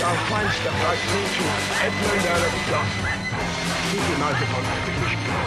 our feinster Preis zu Edmund Alexander. Gute Leute von